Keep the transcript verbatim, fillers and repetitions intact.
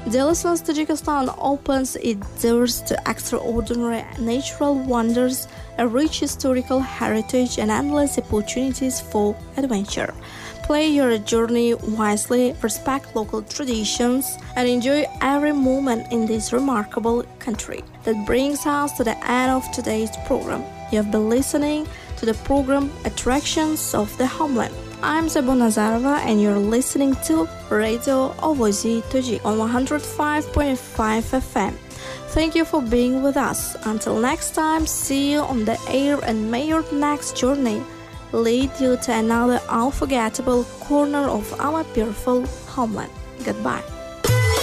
Dear listeners, Tajikistan opens its doors to extraordinary natural wonders, a rich historical heritage, and endless opportunities for adventure. Play your journey wisely, respect local traditions, and enjoy every moment in this remarkable country. That brings us to the end of today's program. You have been listening to the program Attractions of the Homeland. I'm Zabon Nazarova, and you're listening to Radio Ovozi Tajik on one hundred five point five F M. Thank you for being with us. Until next time, see you on the air, and may your next journey lead you to another unforgettable corner of our beautiful homeland. Goodbye.